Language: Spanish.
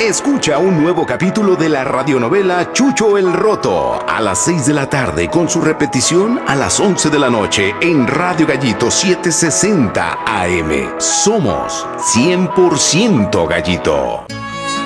Escucha un nuevo capítulo de la radionovela Chucho el Roto a las 6 de la tarde con su repetición a las 11 de la noche en Radio Gallito 760 AM. Somos 100% Gallito.